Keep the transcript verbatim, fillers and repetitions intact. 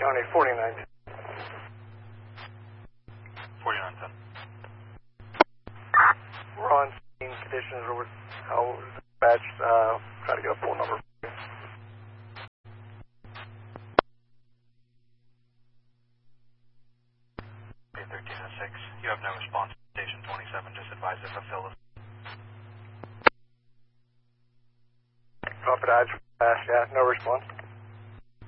County, forty-nine. forty-nine ten. We're on scene conditions over how dispatched, uh, try to get a phone number. thirteen oh six. You have no response. Station twenty-seven, just advise if a fill is. Copy, Dodge. Uh, yeah, no